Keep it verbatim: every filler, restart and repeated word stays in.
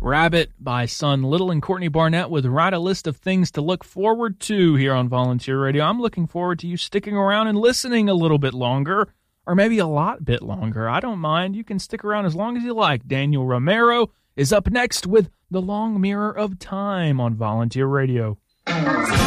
Rabbit by Son Little and Courtney Barnett with Write a List of Things to Look Forward to here on Volunteer Radio. I'm looking forward to you sticking around and listening a little bit longer, or maybe a lot bit longer. I don't mind. You can stick around as long as you like. Daniel Romero is up next with The Long Mirror of Time on Volunteer Radio.